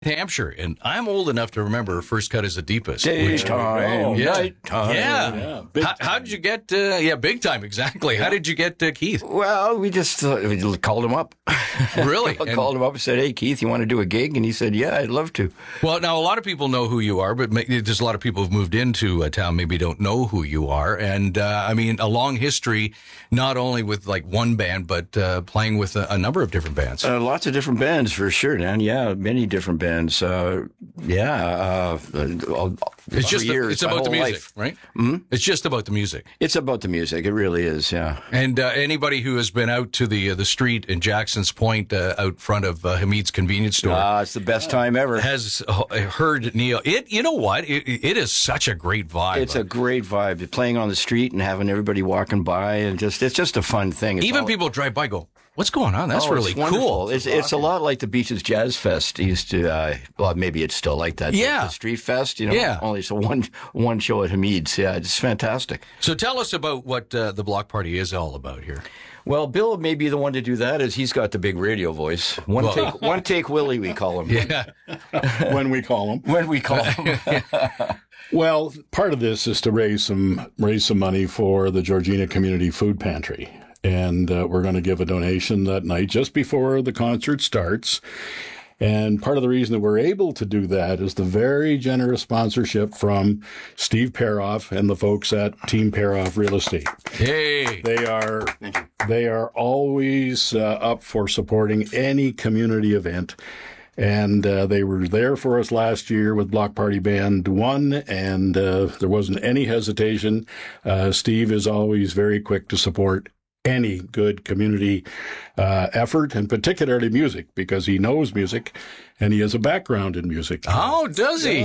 Hampshire, and I'm old enough to remember First Cut as a Deepest. Daytime, nighttime. Yeah. How did you get, big time, exactly. How did you get Keith? Well, we just we called him up. Really? Called him up and said, hey, Keith, you want to do a gig? And he said, yeah, I'd love to. Well, now, a lot of people know who you are, but there's a lot of people who've moved into a town maybe don't know who you are. And, a long history, not only with like one band, but playing with a number of different bands. Lots of different bands, for sure, Dan. Yeah, many different bands. It's about the music, right? Mm-hmm. It's just about the music. It's about the music. It really is, yeah. And anybody who has been out to the street in Jackson's Point out front of Hamid's convenience store. It's the best time ever. Has heard Neil. You know what? It is such a great vibe. It's a great vibe. Playing on the street and having everybody walking by, and it's just a fun thing. Even people drive by go, what's going on? That's really cool. It's a lot like the Beaches Jazz Fest used to, maybe it's still like that. Yeah. The Street Fest, only it's one show at Hamid's. Yeah, it's fantastic. So tell us about what the Block Party is all about here. Well, Bill may be the one to do that, as he's got the big radio voice. One take Willie, we call him. Yeah. When we call him. When we call him. Well, part of this is to raise some money for the Georgina Community Food Pantry. And we're going to give a donation that night just before the concert starts. And part of the reason that we're able to do that is the very generous sponsorship from Steve Paroff and the folks at Team Paroff Real Estate. Hey! They are always up for supporting any community event. And they were there for us last year with Block Party Band 1, and there wasn't any hesitation. Steve is always very quick to support any good community effort, and particularly music, because he knows music and he has a background in music. Oh, does he?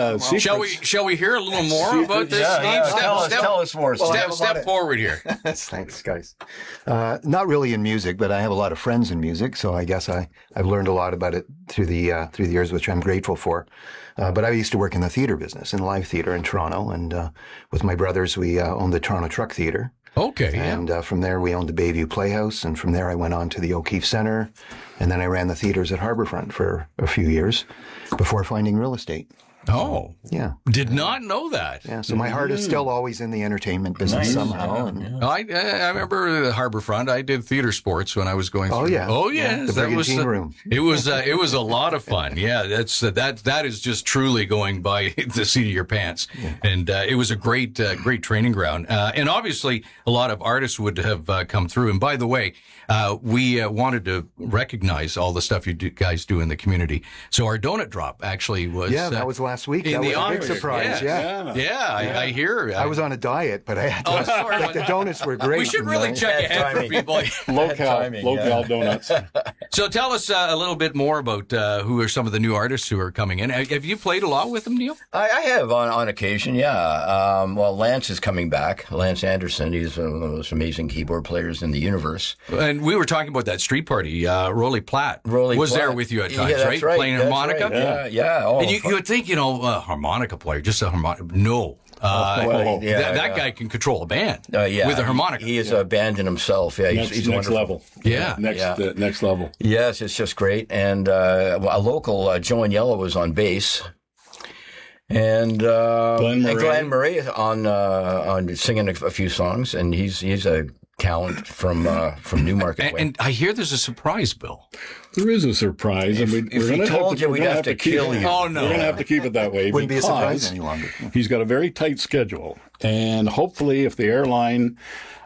Shall we hear a little more about this, Steve? Tell us more. Step forward here. Thanks, guys. Not really in music, but I have a lot of friends in music, so I guess I've learned a lot about it through the years, which I'm grateful for. But I used to work in the theater business, in live theater in Toronto, and with my brothers, we owned the Toronto Truck Theater. Okay. And from there, we owned the Bayview Playhouse, and from there, I went on to the O'Keefe Center, and then I ran the theaters at Harbourfront for a few years before finding real estate. Oh. Yeah. Did not know that. Yeah, so my heart is still always in the entertainment business somehow. I remember the Harbourfront. I did theater sports when I was going through. Oh, yeah. The Brigantine Room. It was a lot of fun. Yeah, that is just truly going by the seat of your pants. Yeah. And it was a great training ground. And obviously, a lot of artists would have come through. And by the way, we wanted to recognize all the stuff you guys do in the community. So our donut drop actually was... Yeah, that was last week. That was a big surprise. I hear. I was on a diet, but I had to. Sorry. But the donuts were great. We should really check ahead for people. Local donuts. So tell us a little bit more about who are some of the new artists who are coming in. Have you played a lot with them, Neil? I have on occasion, yeah. Lance is coming back. Lance Anderson, he's one of the most amazing keyboard players in the universe. And we were talking about that street party. Rolly Platt was there with you at times, right? Playing harmonica? Right. Yeah. Oh, and you would think, harmonica player, just a harmonica. No. That guy can control a band with a harmonica. He is a band in himself. Yeah, he's next level. Yeah. Next level. Yes, it's just great. And a local, Joe and Yellow, was on bass. And Glenn Murray on singing a few songs, and he's a talent from Newmarket. And I hear there's a surprise, Bill. There is a surprise. If we told you, we'd have to kill you. Oh, no. We're going to have to keep it that way. Wouldn't be a surprise any longer. He's got a very tight schedule. And hopefully, if the airline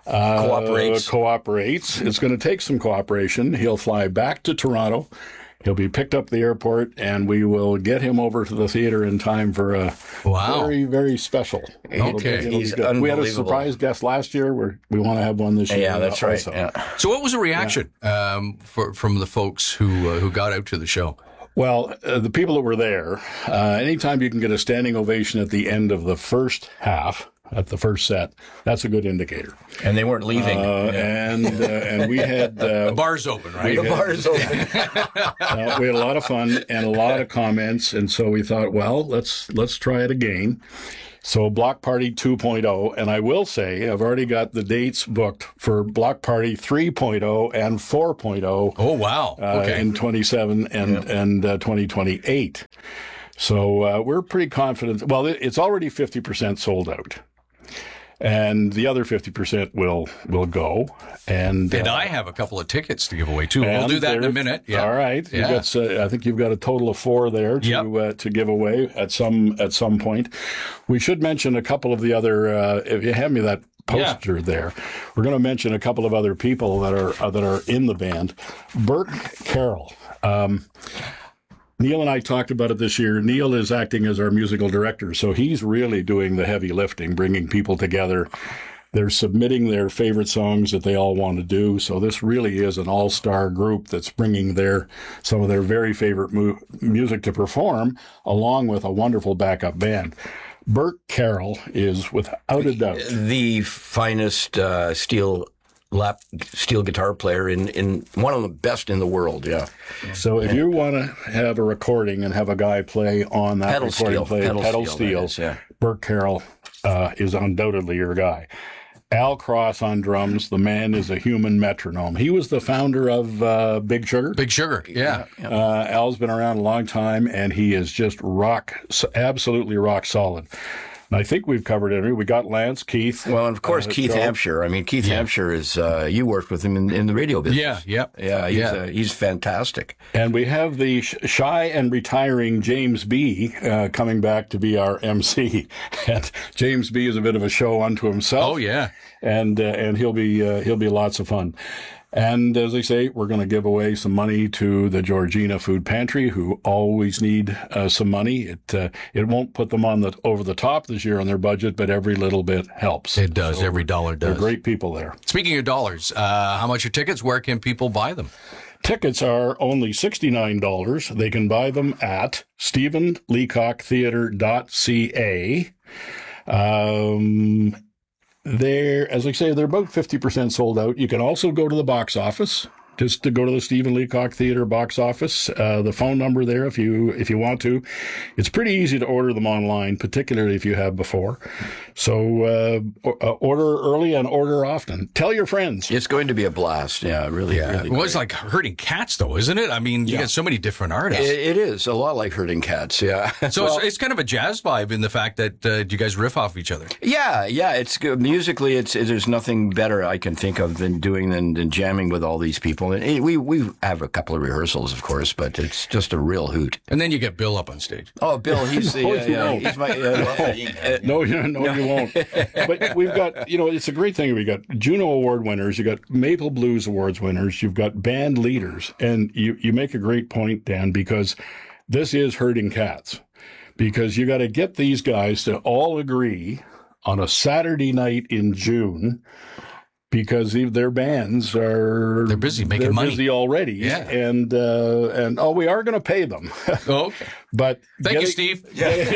cooperates, it's going to take some cooperation. He'll fly back to Toronto. He'll be picked up at the airport, and we will get him over to the theater in time for a very, very special. Okay. He's unbelievable. We had a surprise guest last year. We want to have one this year. Yeah, that's right. Yeah. So what was the reaction from the folks who got out to the show? Well, the people that were there, anytime you can get a standing ovation at the end of the first half at the first set. That's a good indicator. And they weren't leaving. And we had the bar's open, right? The bar's open. we had a lot of fun and a lot of comments, and so we thought, well, let's try it again. So Block Party 2.0, and I will say I've already got the dates booked for Block Party 3.0 and 4.0. Oh, wow. Okay. In 27 and 2028. So we're pretty confident. Well, it's already 50% sold out. And the other 50% will go. And I have a couple of tickets to give away, too. We'll do that in a minute. Yeah. All right. Yeah. I think you've got a total of 4 there to give away at some point. We should mention a couple of the other, if you hand me that poster there, we're going to mention a couple of other people that are in the band. Burke Carroll. Neil and I talked about it this year. Neil is acting as our musical director, so he's really doing the heavy lifting, bringing people together. They're submitting their favorite songs that they all want to do. So this really is an all-star group that's bringing some of their very favorite music to perform, along with a wonderful backup band. Burke Carroll is, without a doubt, the finest steel guitar player in one of the best in the world. Yeah. So if you want to have a recording and have a guy play on that pedal steel, Burke Carroll is undoubtedly your guy. Al Cross on drums. The man is a human metronome. He was the founder of Big Sugar. Big Sugar, yeah. Al's been around a long time, and he is just absolutely rock solid. And I think we've covered it. We got Lance, Keith. Well, and of course, Keith Hampshire. I mean, Keith Hampshire is, you worked with him in the radio business. He's fantastic. And we have the shy and retiring James B. Coming back to be our MC. And James B. is a bit of a show unto himself. Oh, yeah. And he'll be lots of fun. And as I say, we're going to give away some money to the Georgina Food Pantry, who always need some money. It won't put them over the top this year on their budget, but every little bit helps. It does. So every dollar does. They're great people there. Speaking of dollars, how much are tickets? Where can people buy them? Tickets are only $69. They can buy them at StephenLeacockTheatre.ca. As I say, they're about 50% sold out. You can also go to the box office, just to go to the Stephen Leacock Theatre box office. The phone number there, if you want to. It's pretty easy to order them online, particularly if you have before. So order early and order often. Tell your friends. It's going to be a blast. Yeah, really. Well, it's like Herding Cats, though, isn't it? I mean, you got so many different artists. It is a lot like Herding Cats. Yeah. So it's kind of a jazz vibe in the fact that you guys riff off each other. Yeah. It's good. Musically, there's nothing better I can think of than jamming with all these people. And we have a couple of rehearsals, of course, but it's just a real hoot. And then you get Bill up on stage. Oh, Bill, he's the he's my no, you won't. But we've got, it's a great thing. We got Juno Award winners, you got Maple Blues Awards winners, you've got band leaders, and you make a great point, Dan, because this is Herding Cats, because you got to get these guys to all agree on a Saturday night in June. Because their bands they're busy making money. Busy already, yeah. And we are going to pay them. Oh, okay. But thank you, Steve. Thank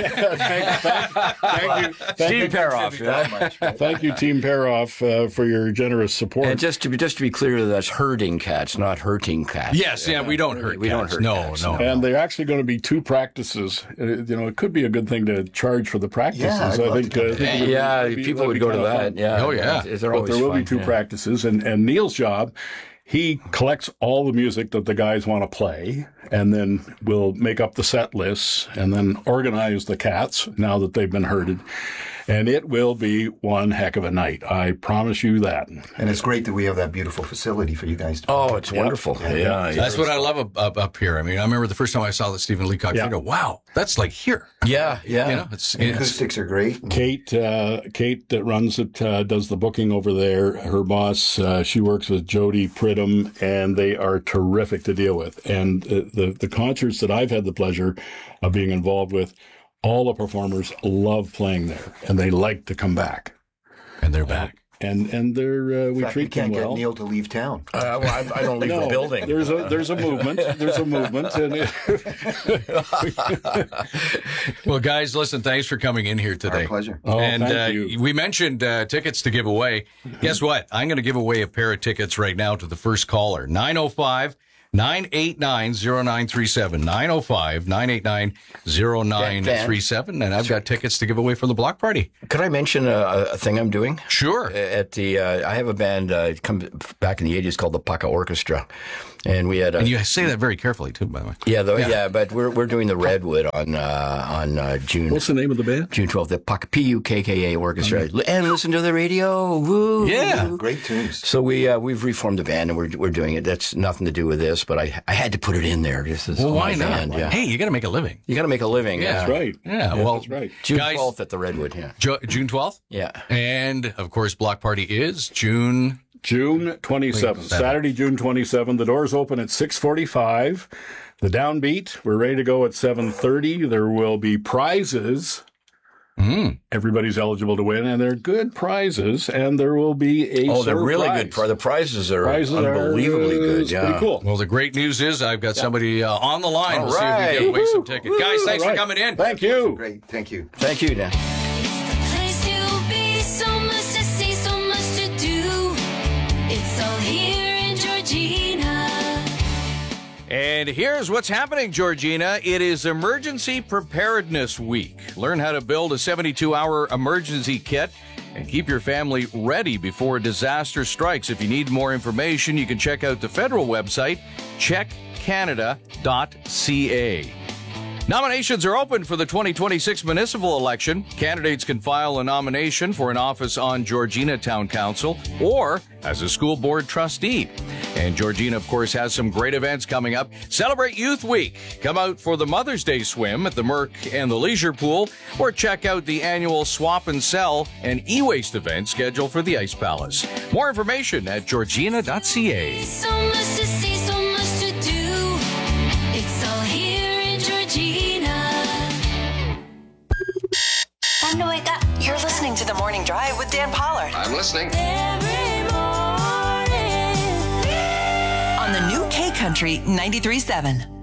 you, Steve Paroff. Thank you, Team Paroff, for your generous support. And just to be clear, that's herding cats, not hurting cats. Yes, we don't hurt. We don't hurt. No. And they're actually going to be 2 practices. It could be a good thing to charge for the practices. Yeah, I think people would go to that. Yeah. Oh yeah. But there will be 2 practices, and Neil's job. He collects all the music that the guys want to play, and then we'll make up the set lists and then organize the cats now that they've been herded. And it will be one heck of a night. I promise you that. And it's great that we have that beautiful facility for you guys to Oh, it's wonderful. Yeah. That's what I love up here. I mean, I remember the first time I saw the Stephen Leacock Theatre. Wow, that's like here. Yeah. Acoustics are great. Kate that runs it, does the booking over there. Her boss, she works with Jody Pridham, and they are terrific to deal with. And the concerts that I've had the pleasure of being involved with, all the performers love playing there, and they like to come back. And they're back. and they're we In fact, treat them can't well. get Neil to leave town. Well, I don't leave the building. There's a movement. There's a movement, and Well, guys, listen, thanks for coming in here today. Our pleasure. Oh, And thank you. we mentioned tickets to give away. Guess what? I'm going to give away a pair of tickets right now to the first caller. 905-989-0937. 905-989-0937. And I've got tickets to give away for the block party. Could I mention a thing I'm doing? Sure. At the, I have a band come back in the 80s called the Paca Orchestra. And we had And you say that very carefully, too, by the way. yeah, but we're doing the Redwood on June. What's the name of the band? June 12th, the Puckka Orchestra, and listen to the radio. Woo! Yeah. Great tunes. So we've reformed the band and we're doing it. That's nothing to do with this, but I had to put it in there. Just as Well, why my not? band, yeah. Hey, you got to make a living. You got to make a living. Yeah, That's right. Yeah, well, that's right. June Guys- 12th at the Redwood. Yeah. June 12th? Yeah. And, of course, block party is June... June 27th, Saturday, June 27th. The doors open at 6:45. The downbeat, we're ready to go at 7:30. There will be prizes. Everybody's eligible to win, and they're good prizes. And there will be a Oh, they're really surprise. good. The prizes are Prizes unbelievably good. it's Yeah. pretty cool. Well, the great news is I've got somebody on the line. All We'll see if we right. can away some tickets. Guys, thanks for Right. coming in. Thank you. Great. Thank you. Thank you, Dan. Place to be, so much to see, so much to do. It's all here in Georgina. And here's what's happening, Georgina. It is Emergency Preparedness Week. Learn how to build a 72-hour emergency kit and keep your family ready before a disaster strikes. If you need more information, you can check out the federal website, checkcanada.ca. Nominations are open for the 2026 municipal election. Candidates can file a nomination for an office on Georgina Town Council or as a school board trustee. And Georgina, of course, has some great events coming up. Celebrate Youth Week. Come out for the Mother's Day swim at the Merc and the Leisure Pool, or check out the annual Swap and Sell and e-waste event scheduled for the Ice Palace. More information at georgina.ca. So much to see, so much to do. It's all here in Georgina. Time to wake up. You're listening to The Morning Drive with Dan Pollard I'm listening. Every morning. on the new K Country 93.7.